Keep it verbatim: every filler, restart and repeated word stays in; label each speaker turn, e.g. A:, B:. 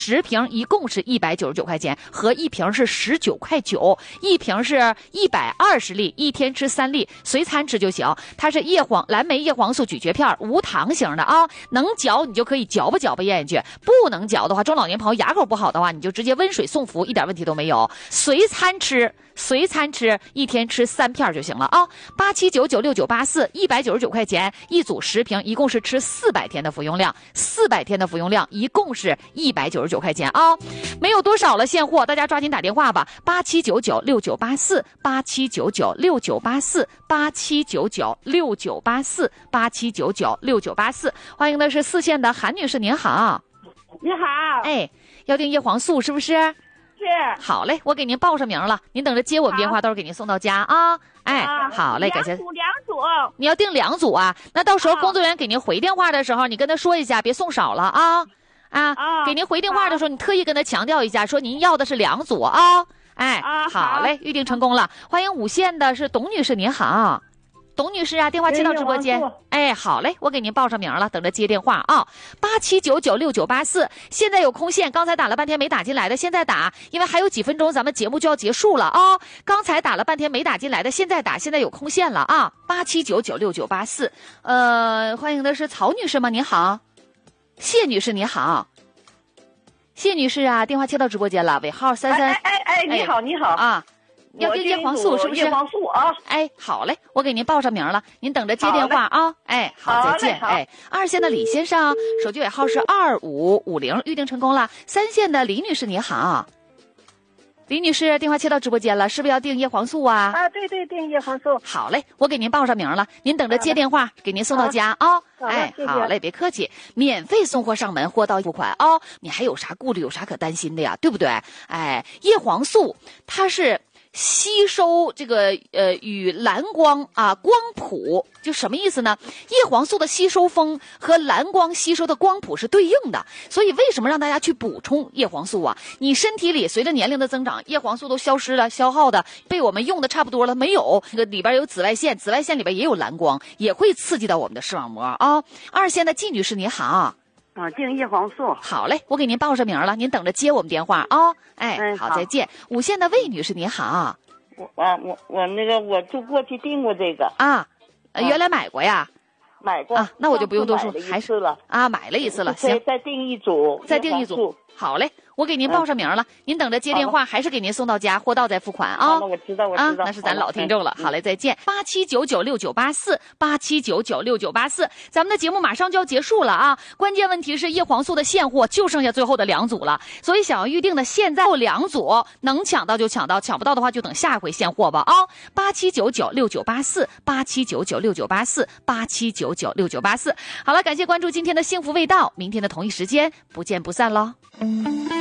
A: 十瓶一共是一百九十九块钱，合一瓶是十九块九，一瓶是一百二十粒，一天吃三粒，随餐吃就行。它是叶黄蓝莓叶黄素咀嚼片，无糖型的啊，能嚼你就可以嚼吧嚼吧咽下去，不能嚼的话，中老年朋友牙口不好的话，你就直接温水送服，一点问题都没有。随餐吃，随餐吃，一天吃三片就行了啊。八七九九六九八四，一百九十九块钱一组十瓶，一共是吃四百天的服用量，四百天的服用量，一共是一百九十九块钱啊，没有多少了，现货，大家抓紧打电话吧，八七九九六九八四，八七九九六九八四，八七九九六九八四，八七九九六九八四。欢迎的是四线的韩女士，您好。
B: 你好。
A: 哎，要订叶黄素是不是？
B: 是。
A: 好嘞，我给您报上名了，您等着接我们电话，到时候给您送到家啊。哎，
B: 啊、
A: 好嘞，感谢。
B: 两组两组。
A: 你要订两组啊？那到时候工作人员给您回电话的时候，你跟他说一下，别送少了啊。啊, 啊，给您回电话的时候，你特意跟他强调一下，说您要的是两组啊。哎，
B: 啊、
A: 好嘞，预定成功了。欢迎五线的是董女士，您好。董女士啊，电话接到直播间。哎，好嘞，我给您报上名了，等着接电话啊。八七九九六九八四，现在有空线，刚才打了半天没打进来的，现在打，因为还有几分钟咱们节目就要结束了啊。刚才打了半天没打进来的，现在打，现在有空线了啊。八七九九六九八四，呃，欢迎的是曹女士吗？您好。谢女士你好。谢女士啊，电话接到直播间了，尾号三三。
B: 哎哎哎，你好你好
A: 啊，要订叶黄素是不是？
B: 叶黄素啊。
A: 哎，好嘞，我给您报上名了，您等着接电话啊。哎，好，再见。哎，二线的李先生，手机尾号是二五五零，预定成功了。三线的李女士你好。李女士，电话接到直播间了，是不是要订叶黄素啊？
B: 啊，对对，订叶黄素。
A: 好嘞，我给您报上名了，您等着接电话，给您送到家啊。哦、哎，
B: 谢谢
A: 好嘞，别客气，免费送货上门，货到付款啊、哦。你还有啥顾虑，有啥可担心的呀？对不对？哎，叶黄素它是吸收这个呃与蓝光啊光谱，就什么意思呢？叶黄素的吸收峰和蓝光吸收的光谱是对应的，所以为什么让大家去补充叶黄素啊？你身体里随着年龄的增长，叶黄素都消失了，消耗的被我们用的差不多了，没有那个里边有紫外线，紫外线里边也有蓝光，也会刺激到我们的视网膜啊。二线的季女士你好。
B: 啊，订叶黄素。
A: 好嘞，我给您报上名了，您等着接我们电话啊、哦。哎，
B: 嗯、
A: 好，再见。五线的魏女士你好。
B: 我啊我我那个我就过去订过这个
A: 啊，呃、原来买过呀。
B: 买过
A: 啊，那我就不用多说，还
B: 是了
A: 啊，买了一次了，行，
B: 再订一组，
A: 再订一组，好嘞，我给您报上名了，嗯、您等着接电话，还是给您送到家，货到再付款啊。
B: 那我知道，我知道，
A: 啊，那是咱老听众了。好嘞，再见。八七九九六九八四，八七九九六九八四，咱们的节目马上就要结束了啊。关键问题是叶黄素的现货就剩下最后的两组了，所以想要预定的现在有两组，能抢到就抢到，抢不到的话就等下一回现货吧啊。八七九九六九八四，八七九九六九八四，八七九九六九八四。好了，感谢关注今天的幸福味道，明天的同一时间不见不散喽。